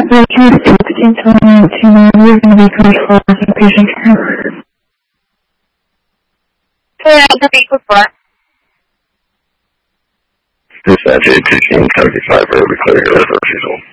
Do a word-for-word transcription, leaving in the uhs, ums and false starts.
Thank you for focusing on to we're going to be called for patient care. Yeah, the week before. Dispatch eight fifteen seventy-five for every clear refusal.